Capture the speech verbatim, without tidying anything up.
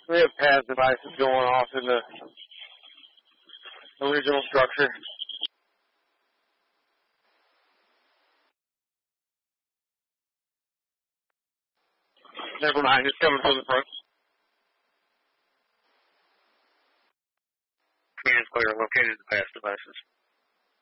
We have P A S devices going off in the original structure. Never mind, it's coming from the front. Command clear, located the P A S devices.